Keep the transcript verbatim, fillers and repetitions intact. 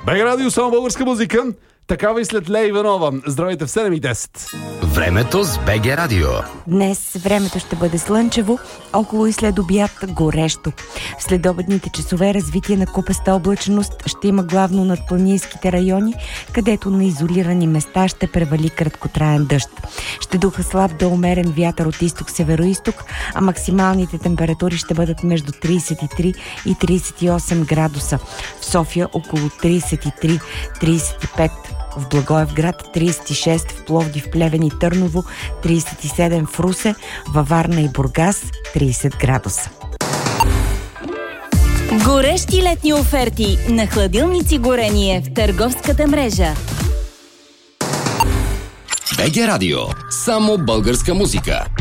БГ Радио, само българска музика. Такава и след Лея Иванова. Здравейте в седем и десет. Времето с БГ Радио. Днес времето ще бъде слънчево, около и след обяд горещо. В следобедните часове развитие на купеста облачност ще има главно над планинските райони, където на изолирани места ще превали краткотраен дъжд. Ще духа слаб до умерен вятър от изток-североизток, а максималните температури ще бъдат между трийсет и три и трийсет и осем градуса. В София около трийсет и три - трийсет и пет. В Благоевград трийсет и шест, в Пловдив, Плевен и Търново трийсет и седем, в Русе, във Варна и Бургас трийсет градуса. Горещи летни оферти на хладилници горение в търговската мрежа. БГ Радио. Само българска музика.